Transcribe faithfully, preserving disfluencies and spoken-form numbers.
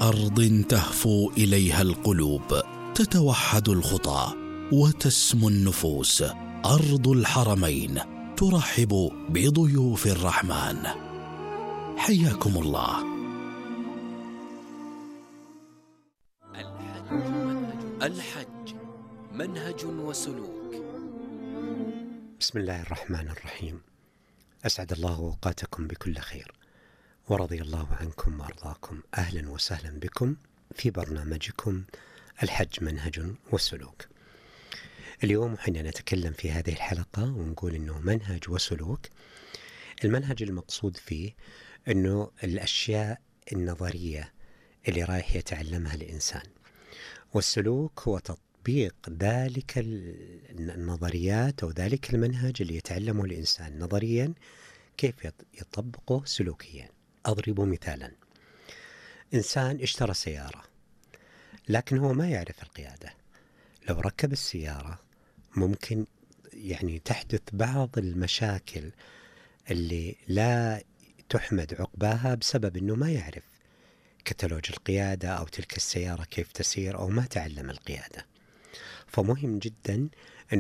أرض تهفو إليها القلوب، تتوحد الخطى وتسمو النفوس. أرض الحرمين ترحب بضيوف الرحمن. حياكم الله. الحج الحج منهج وسلوك. بسم الله الرحمن الرحيم. أسعد الله أوقاتكم بكل خير، ورضي الله عنكم وأرضاكم. أهلا وسهلا بكم في برنامجكم الحج منهج وسلوك. اليوم حين نتكلم في هذه الحلقة ونقول أنه منهج وسلوك، المنهج المقصود فيه أنه الأشياء النظرية اللي رايح يتعلمها الإنسان، والسلوك هو تطبيق ذلك النظريات أو ذلك المنهج اللي يتعلمه الإنسان نظريا، كيف يطبقه سلوكيا. أضرب مثالا: إنسان اشترى سيارة لكن هو ما يعرف القيادة. لو ركب السيارة ممكن يعني تحدث بعض المشاكل اللي لا تحمد عقباها بسبب أنه ما يعرف كتالوج القيادة أو تلك السيارة كيف تسير، أو ما تعلم القيادة. فمهم جدا